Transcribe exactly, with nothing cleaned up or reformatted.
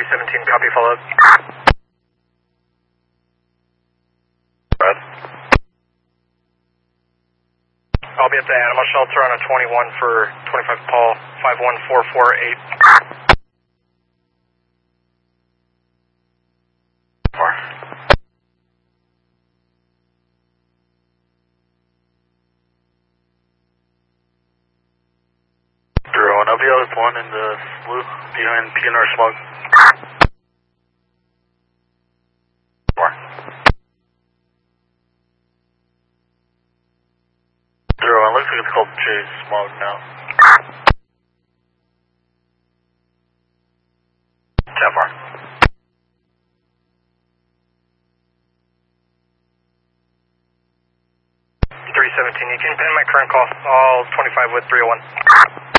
seventeen, copy, follow up. Red. I'll be at the animal shelter on a twenty-one for twenty-five Paul, five one four four eight. Four. Zero, and I'll be out with one in the blue behind P N R smoke. Four. Zero, it looks like it's called Chase Smog now. ten four. three seventeen, you can pin my current call, all twenty-five with three oh one.